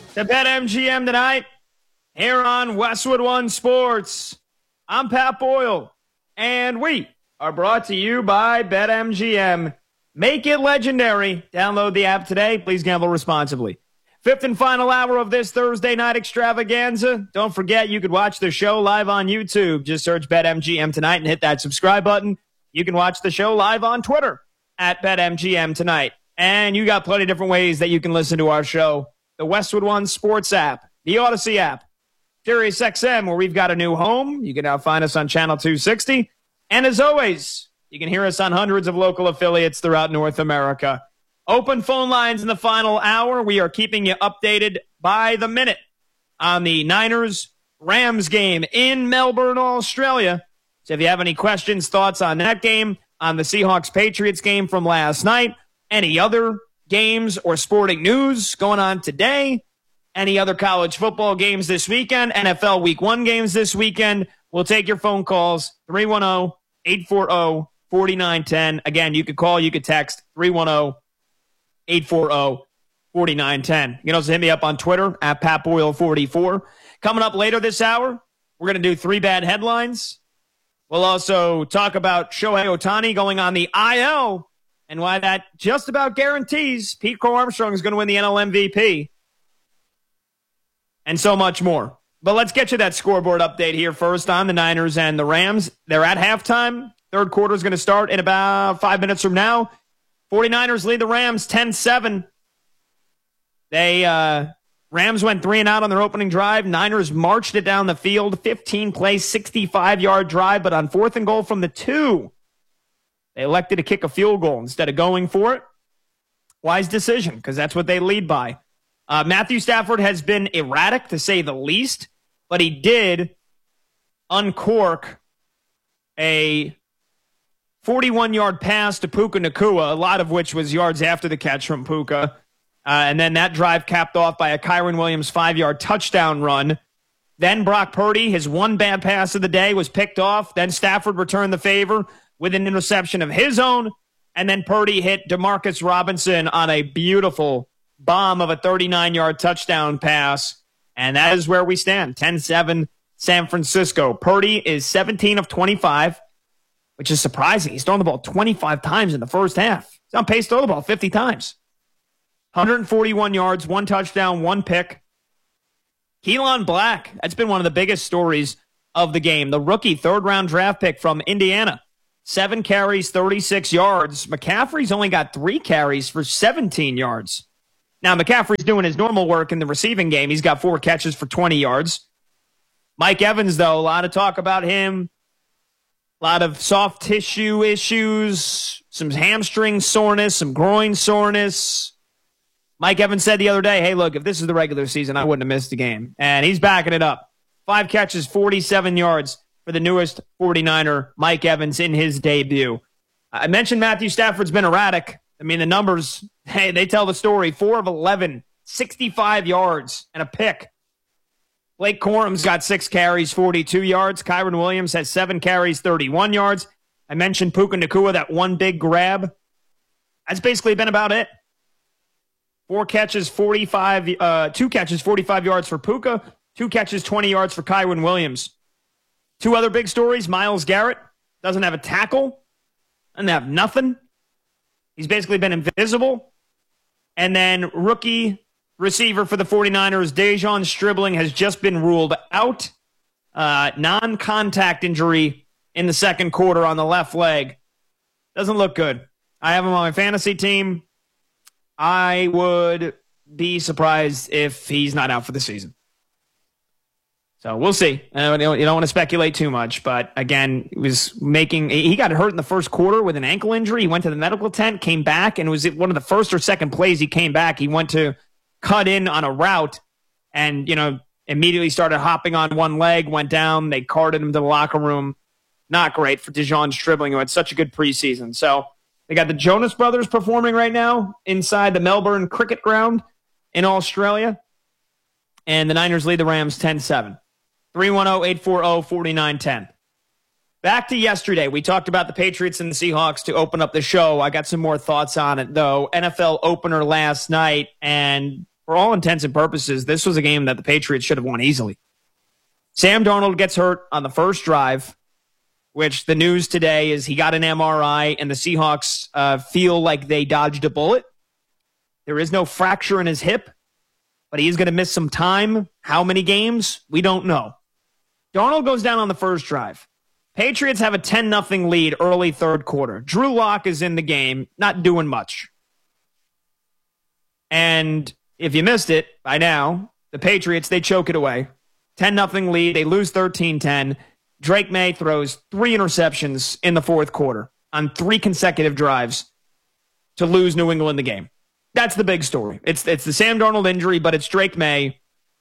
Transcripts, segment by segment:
to BetMGM tonight here on Westwood One Sports. I'm Pat Boyle, and we are brought to you by BetMGM. Make it legendary. Download the app today. Please gamble responsibly. Fifth and final hour of this Thursday night extravaganza. Don't forget, you could watch the show live on YouTube. Just search BetMGM tonight and hit that subscribe button. You can watch the show live on Twitter at BetMGM tonight. And you got plenty of different ways that you can listen to our show. The Westwood One Sports app, the Odyssey app, SiriusXM, where we've got a new home. You can now find us on Channel 260. And as always, you can hear us on hundreds of local affiliates throughout North America. Open phone lines in the final hour. We are keeping you updated by the minute on the Niners-Rams game in Melbourne, Australia. So if you have any questions, thoughts on that game, on the Seahawks-Patriots game from last night, any other games or sporting news going on today, any other college football games this weekend, NFL Week 1 games this weekend, we'll take your phone calls, 310-840-4910. Again, you could call, you could text, 310-840-4910. You can also hit me up on Twitter, at PatBoyle44. Coming up later this hour, we're going to do 3 bad headlines. We'll also talk about Shohei Ohtani going on the IL and why that just about guarantees Pete Crow Armstrong is going to win the NL MVP. And so much more. But let's get you that scoreboard update here first on the Niners and the Rams. They're at halftime. Third quarter is going to start in about 5 minutes from now. 49ers lead the Rams 10-7. Rams went 3 and out on their opening drive. Niners marched it down the field. 15-play, 65-yard drive, but on 4th and goal from the 2, they elected to kick a field goal instead of going for it. Wise decision, because that's what they lead by. Matthew Stafford has been erratic, to say the least, but he did uncork a 41-yard pass to Puka Nacua, a lot of which was yards after the catch from Puka. And then that drive capped off by a Kyren Williams 5-yard touchdown run. Then Brock Purdy, his one bad pass of the day, was picked off. Then Stafford returned the favor with an interception of his own. And then Purdy hit Demarcus Robinson on a beautiful bomb of a 39-yard touchdown pass. And that is where we stand, 10-7 San Francisco. Purdy is 17 of 25, which is surprising. He's thrown the ball 25 times in the first half. He's on pace to throw the ball 50 times. 141 yards, 1 touchdown, 1 pick. Keelan Black, that's been one of the biggest stories of the game. The rookie third-round draft pick from Indiana. 7 carries, 36 yards. McCaffrey's only got 3 carries for 17 yards. Now, McCaffrey's doing his normal work in the receiving game. He's got 4 catches for 20 yards. Mike Evans, though, a lot of talk about him. A lot of soft tissue issues, some hamstring soreness, some groin soreness. Mike Evans said the other day, hey, look, if this is the regular season, I wouldn't have missed a game. And he's backing it up. 5 catches, 47 yards for the newest 49er, Mike Evans, in his debut. I mentioned Matthew Stafford's been erratic. I mean, the numbers, hey, they tell the story. 4 of 11, 65 yards, and a pick. Blake Corum's got 6 carries, 42 yards. Kyren Williams has 7 carries, 31 yards. I mentioned Puka Nacua, that one big grab. That's basically been about it. 2 catches, 45 yards for Puka. 2 catches, 20 yards for Kyren Williams. 2 other big stories. Myles Garrett doesn't have a tackle. Doesn't have nothing. He's basically been invisible. And then rookie receiver for the 49ers, Dejon Stribling, has just been ruled out. Non-contact injury in the second quarter on the left leg. Doesn't look good. I have him on my fantasy team. I would be surprised if he's not out for the season. So we'll see. You don't want to speculate too much, but again, he got hurt in the first quarter with an ankle injury. He went to the medical tent, came back, and it was one of the first or second plays he came back. He went to cut in on a route and, immediately started hopping on one leg, went down. They carted him to the locker room. Not great for Dejon Stribling, who had such a good preseason. So they got the Jonas Brothers performing right now inside the Melbourne Cricket Ground in Australia. And the Niners lead the Rams 10-7. 310-840-4910. Back to yesterday. We talked about the Patriots and the Seahawks to open up the show. I got some more thoughts on it, though. NFL opener last night, and for all intents and purposes, this was a game that the Patriots should have won easily. Sam Darnold gets hurt on the first drive, which the news today is he got an MRI, and the Seahawks feel like they dodged a bullet. There is no fracture in his hip, but he's going to miss some time. How many games? We don't know. Darnold goes down on the first drive. Patriots have a 10-0 lead early third quarter. Drew Lock is in the game, not doing much. And if you missed it by now, the Patriots, they choke it away. 10-0 lead. They lose 13-10. Drake May throws 3 interceptions in the fourth quarter on 3 consecutive drives to lose New England the game. That's the big story. It's the Sam Darnold injury, but it's Drake May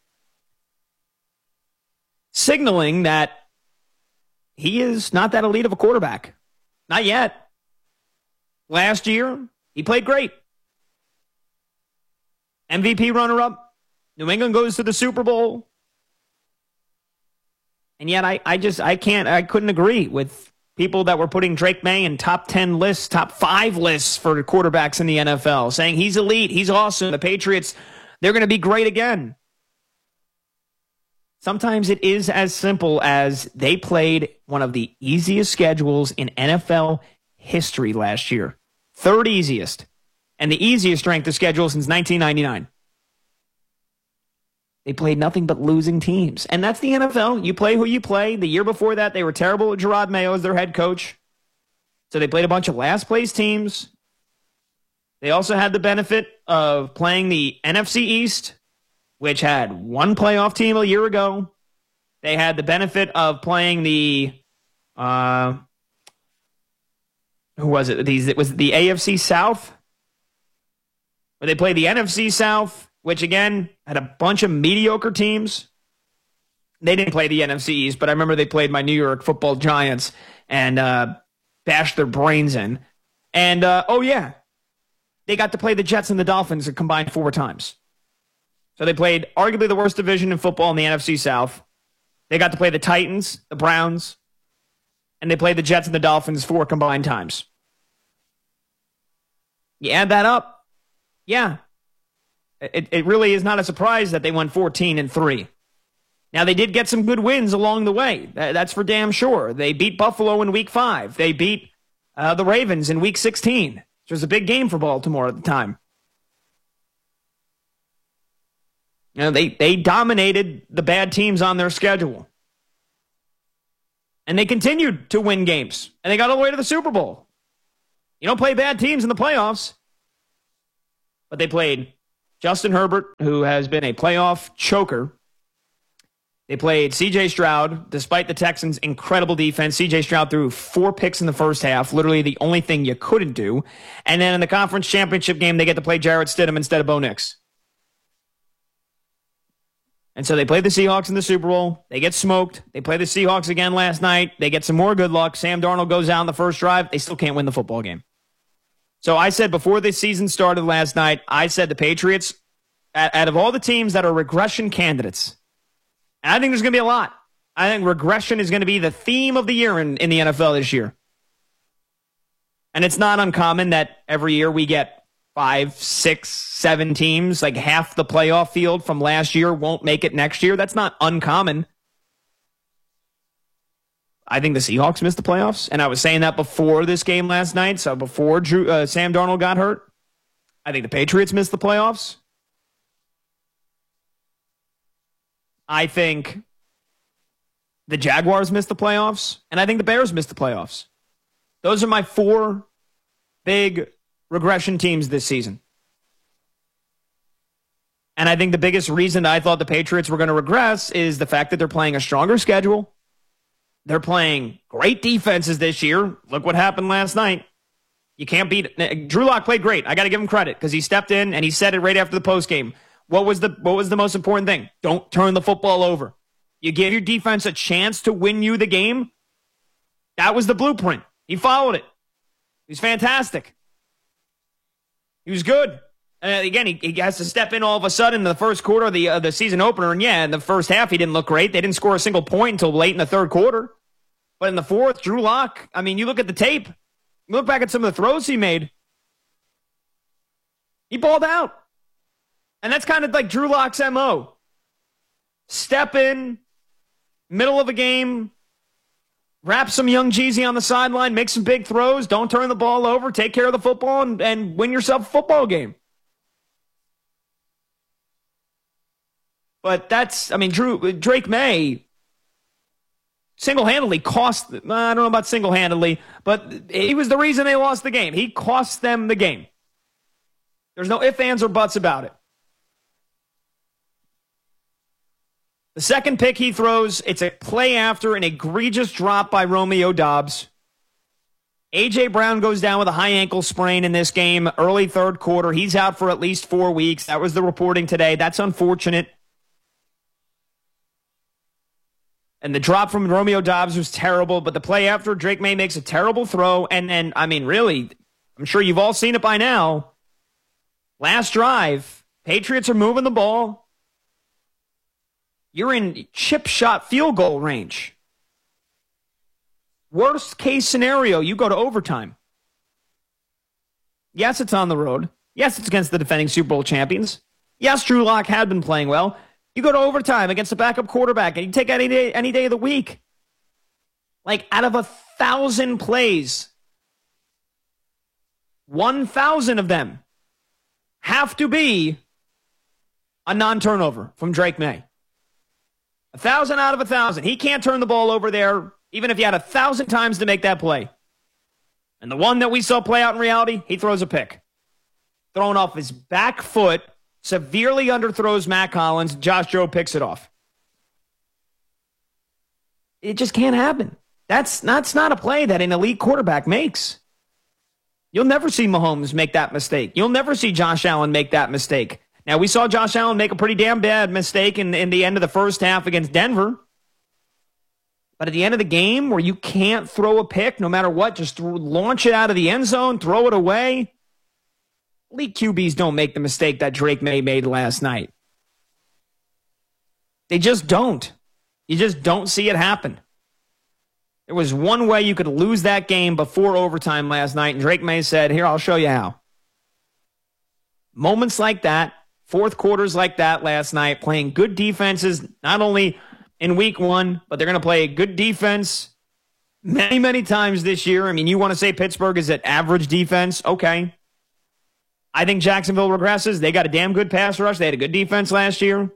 signaling that he is not that elite of a quarterback. Not yet. Last year, he played great. MVP runner-up. New England goes to the Super Bowl. And yet I couldn't agree with people that were putting Drake May in top 10 lists, top 5 lists for quarterbacks in the NFL, saying he's elite, he's awesome. The Patriots, they're going to be great again. Sometimes it is as simple as they played one of the easiest schedules in NFL history last year. 3rd easiest. And the easiest strength of schedule since 1999. They played nothing but losing teams. And that's the NFL. You play who you play. The year before that, they were terrible with Gerard Mayo as their head coach. So they played a bunch of last-place teams. They also had the benefit of playing the NFC East, which had one playoff team a year ago. They had the benefit of playing the who was it? It was the AFC South, where they played the NFC South, which, again, had a bunch of mediocre teams. They didn't play the NFC East, but I remember they played my New York Football Giants and bashed their brains in. And, they got to play the Jets and the Dolphins combined 4 times. So they played arguably the worst division in football in the NFC South. They got to play the Titans, the Browns, and they played the Jets and the Dolphins 4 combined times. You add that up, yeah. It really is not a surprise that they went 14-3. Now, they did get some good wins along the way. That's for damn sure. They beat Buffalo in Week 5. They beat the Ravens in Week 16, which was a big game for Baltimore at the time. You know, they dominated the bad teams on their schedule. And they continued to win games. And they got all the way to the Super Bowl. You don't play bad teams in the playoffs. But they played Justin Herbert, who has been a playoff choker. They played C.J. Stroud, despite the Texans' incredible defense. C.J. Stroud threw 4 picks in the first half, literally the only thing you couldn't do. And then in the conference championship game, they get to play Jarrett Stidham instead of Bo Nix. And so they played the Seahawks in the Super Bowl. They get smoked. They play the Seahawks again last night. They get some more good luck. Sam Darnold goes out in the first drive. They still can't win the football game. So I said before this season started last night, I said the Patriots, out of all the teams that are regression candidates, and I think there's going to be a lot. I think regression is going to be the theme of the year in the NFL this year. And it's not uncommon that every year we get 5, 6, 7 teams, like half the playoff field from last year won't make it next year. That's not uncommon. I think the Seahawks missed the playoffs, and I was saying that before this game last night, so before Sam Darnold got hurt. I think the Patriots missed the playoffs. I think the Jaguars missed the playoffs, and I think the Bears missed the playoffs. Those are my 4 big regression teams this season. And I think the biggest reason I thought the Patriots were going to regress is the fact that they're playing a stronger schedule. They're playing great defenses this year. Look what happened last night. You can't beat Drew Lock played great. I got to give him credit because he stepped in and he said it right after the postgame. What was the most important thing? Don't turn the football over. You give your defense a chance to win you the game. That was the blueprint. He followed it. He's fantastic. He was good. Again, he has to step in all of a sudden in the first quarter of the season opener. And yeah, in the first half, he didn't look great. They didn't score a single point until late in the third quarter. But in the fourth, Drew Lock, I mean, you look at the tape, you look back at some of the throws he made. He balled out. And that's kind of like Drew Lock's MO. Step in, middle of a game, wrap some young Jeezy on the sideline, make some big throws, don't turn the ball over, take care of the football, and win yourself a football game. But Drake Maye single-handedly cost, I don't know about single-handedly, but he was the reason they lost the game. He cost them the game. There's no ifs, ands, or buts about it. The second pick he throws, it's a play after an egregious drop by Romeo Doubs. A.J. Brown goes down with a high ankle sprain in this game, early third quarter. He's out for at least 4 weeks. That was the reporting today. That's unfortunate. And the drop from Romeo Doubs was terrible, but the play after, Drake Maye makes a terrible throw. And really, I'm sure you've all seen it by now. Last drive, Patriots are moving the ball. You're in chip shot field goal range. Worst case scenario, you go to overtime. Yes, it's on the road. Yes, it's against the defending Super Bowl champions. Yes, Drew Lock had been playing well. You go to overtime against a backup quarterback, and you take any day of the week. Like, out of 1,000 plays, 1,000 of them have to be a non-turnover from Drake Maye. 1,000 out of 1,000. He can't turn the ball over there, even if he had 1,000 times to make that play. And the one that we saw play out in reality, he throws a pick. Thrown off his back foot, severely underthrows Matt Collins. Josh Jobe picks it off. It just can't happen. That's not a play that an elite quarterback makes. You'll never see Mahomes make that mistake. You'll never see Josh Allen make that mistake. Now, we saw Josh Allen make a pretty damn bad mistake in the end of the first half against Denver. But at the end of the game, where you can't throw a pick no matter what, just launch it out of the end zone, throw it away. Elite QBs don't make the mistake that Drake Maye made last night. They just don't. You just don't see it happen. There was one way you could lose that game before overtime last night, and Drake Maye said, "Here, I'll show you how." Moments like that, fourth quarters like that last night, playing good defenses, not only in week one, but they're going to play a good defense many, many times this year. I mean, you want to say Pittsburgh is at average defense? Okay. I think Jacksonville regresses. They got a damn good pass rush. They had a good defense last year.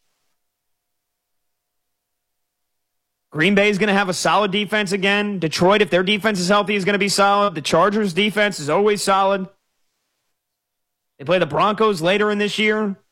Green Bay is going to have a solid defense again. Detroit, if their defense is healthy, is going to be solid. The Chargers' defense is always solid. They play the Broncos later in this year.